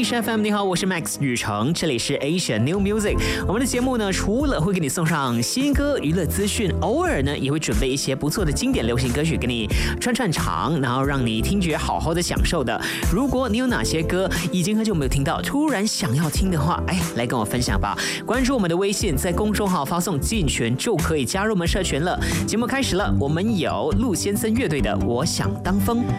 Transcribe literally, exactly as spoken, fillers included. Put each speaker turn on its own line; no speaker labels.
Asia F M， 你好，我是 Max 宇成，这里是 Asia New Music。我们的节目呢，除了会给你送上新歌、娱乐资讯，偶尔呢也会准备一些不错的经典流行歌曲给你串串场，然后让你听觉好好的享受的。如果你有哪些歌已经很久没有听到，突然想要听的话，哎，来跟我分享吧。关注我们的微信，在公众号发送进群就可以加入我们社群了。节目开始了，我们有陆先生乐队的《我想当风》。